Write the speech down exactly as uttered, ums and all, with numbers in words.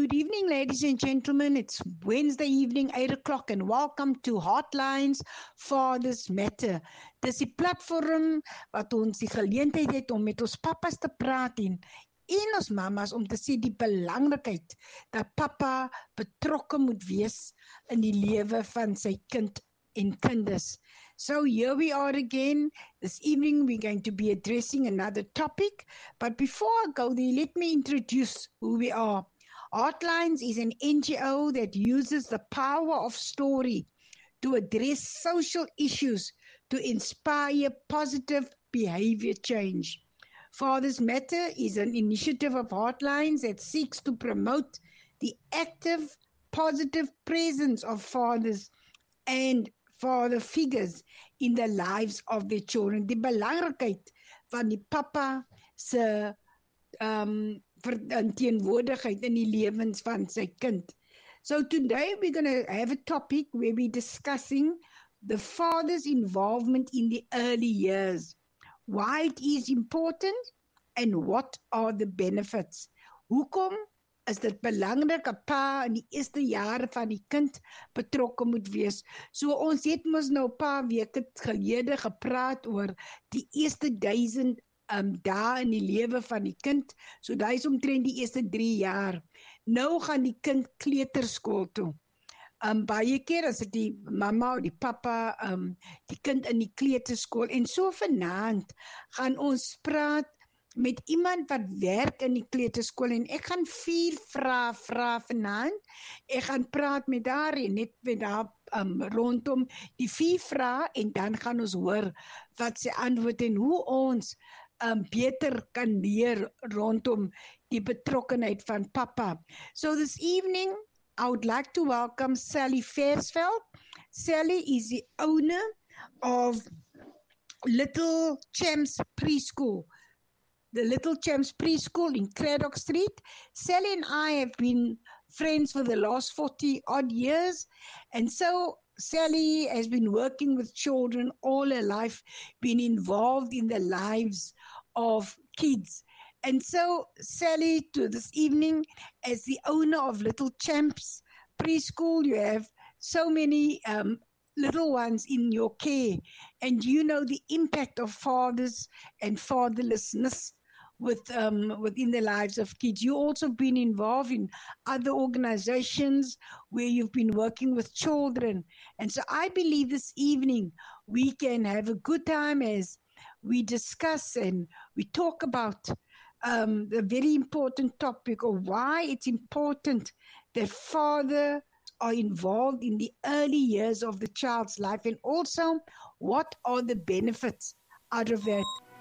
Good evening, ladies and gentlemen. It's Wednesday evening, eight o'clock, and welcome to Hotlines for this matter. Dis die platform wat ons die geleentheid het om met ons papas te praat en, en ons mamas om te sê die belangrikheid dat papa betrokke moet wees in die lewe van sy kind en kinders. So here we are again. This evening we're going to be addressing another topic. But before I go there, let me introduce who we are. Hotlines is an N G O that uses the power of story to address social issues to inspire positive behavior change. Father's Matter is an initiative of Hotlines that seeks to promote the active, positive presence of fathers and father figures in the lives of their children. Die belangrikheid van die papa se um, teenwoordigheid in die lewens van sy kind. So today we're going to have a topic where we're discussing the father's involvement in the early years, why it is important and what are the benefits. Hoekom is dit belangrik dat pa in die eerste jare van die kind betrokke moet wees? So ons het mos nou 'n paar weke gelede gepraat oor die eerste duisend um, dae in die lewe van die kind. So daai is omtrent die eerste drie jaar. Nou gaan die kind kleuterskool toe. Um, baie keer as dit die mama of die papa um, die kind in die kleuterskool en so vanaand gaan ons praat met iemand wat werk in die kleuterskool en ek gaan vier vrae vra vanaand. Ek gaan praat met haar en net met haar um, rondom die vier vrae en dan gaan ons hoor wat sy antwoord en hoe ons um, beter kan leer rondom die betrokkenheid van papa. So this evening I would like to welcome Sally Versveld. Sally is the owner of Little Champs Preschool. The Little Champs Preschool in Craddock Street. Sally and I have been friends for the last forty odd years. And so Sally has been working with children all her life, been involved in the lives of kids. And so Sally, to this evening, as the owner of Little Champs Preschool, you have so many um, little ones in your care. And you know the impact of fathers and fatherlessness with um, within the lives of kids. You also been involved in other organizations where you've been working with children. And so I believe this evening we can have a good time as we discuss and we talk about um, the very important topic of why it's important that fathers are involved in the early years of the child's life and also what are the benefits out of that